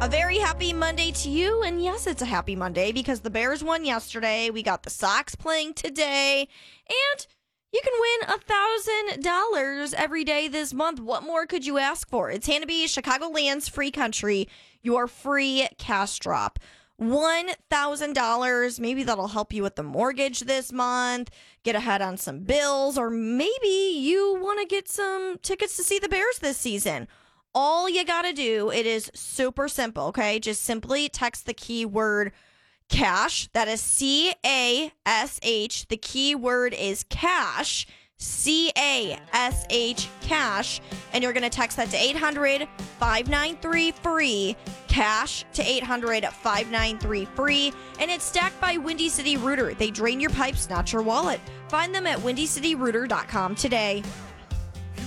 A very happy Monday to you. And yes, it's a happy Monday because the Bears won yesterday. We got the Sox playing today. And you can win $1,000 every day this month. What more could you ask for? It's Hannah Chicagoland's Free Country, your free cash drop. $1,000. Maybe that'll help you with the mortgage this month, get ahead on some bills, or maybe you want to get some tickets to see the Bears this season. All you got to do, it is super simple, okay? Just simply text the keyword cash. That is CASH. The keyword is cash. CASH, cash. And you're going to text that to 800-593-FREE. Cash to 800-593-FREE. And it's stacked by Windy City Rooter. They drain your pipes, not your wallet. Find them at windycityrooter.com today.